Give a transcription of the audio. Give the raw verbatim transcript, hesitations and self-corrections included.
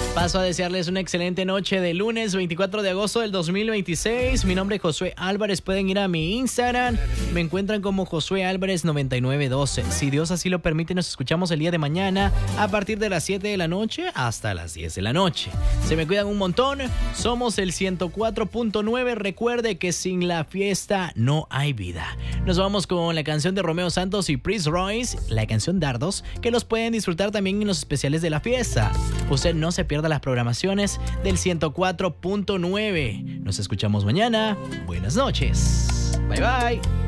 Paso a desearles una excelente noche de lunes veinticuatro de agosto del dos mil veintiséis. Mi nombre es Josué Álvarez. Pueden ir a mi Instagram. Me encuentran como Josué Álvarez noventa y nueve doce. Si Dios así lo permite, nos escuchamos el día de mañana a partir de las siete de la noche hasta las diez de la noche. Se me cuidan un montón. Somos el ciento cuatro punto nueve. Recuerde que sin la fiesta no hay vida. Nos vamos con la canción de Romeo Santos y Prince Royce, la canción Dardos, que los pueden disfrutar también en los especiales de la fiesta. Usted no se pierda las programaciones del ciento cuatro punto nueve. Nos escuchamos mañana. Buenas noches. Bye bye.